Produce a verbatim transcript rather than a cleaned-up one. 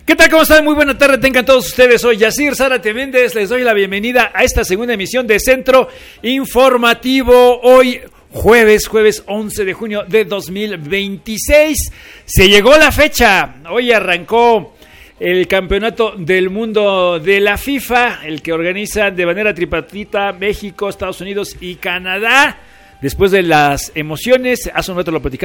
¿Qué tal? ¿Cómo están? Muy buena tarde, tengan todos ustedes. Soy Yacir Zárate Méndez, les doy la bienvenida a esta segunda emisión de Centro Informativo. Hoy jueves, jueves once de junio de dos mil veintiséis. Se llegó la fecha, hoy arrancó el campeonato del mundo de la FIFA, el que organiza de manera tripartita México, Estados Unidos y Canadá. Después de las emociones, hace un rato lo platicamos